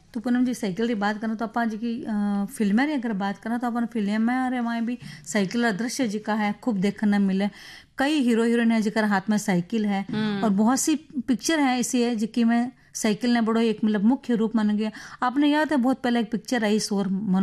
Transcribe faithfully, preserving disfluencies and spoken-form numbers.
तो पूनम जी साइकिल की बात करें तो अपन जी की फिल्में री अगर बात करें तो अपन फिल्म अरे वहाँ भी साइकिल का दृश्य जी का है खूब देखने मिले। कई हीरो हीरोइन है जिकर हाथ में साइकिल है और बहुत सी पिक्चर है ऐसी है जिकी में साइकिल ने बड़ो एक मतलब मुख्य रूप मान गया। आपने याद है बहुत पहले एक पिक्चर आई शोर